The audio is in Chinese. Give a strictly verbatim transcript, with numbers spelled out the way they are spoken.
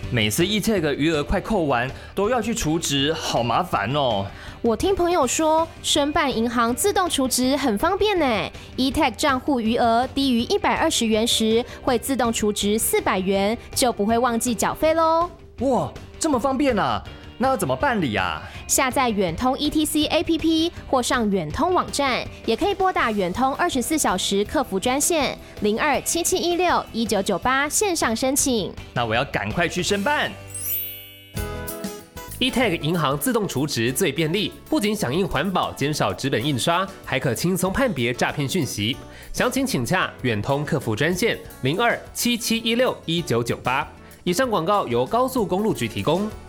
每次 e-tag 余额快扣完，都要去储值，好麻烦哦。 我听朋友说，申办银行自动储值很方便呢。e-tag 账户余额低于一百二十元时，会自动储值四百元，就不会忘记缴费喽。 哇，这么方便啊！那要怎么办理啊？ 下载远通 E T C A P P 或上远通网站，也可以拨打远通二十四小时客服专线零二七七一六一九九八线上申请。 那我要赶快去申办。 e-tag 银行自动储值最便利，不仅响应环保，减少纸本印刷，还可轻松判别诈骗讯息。详情请洽远通客服专线零二七七一六一九九八。以上广告由高速公路局提供。